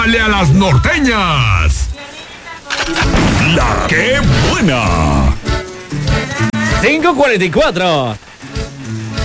súmale a las norteñas. La que buena. 5:44.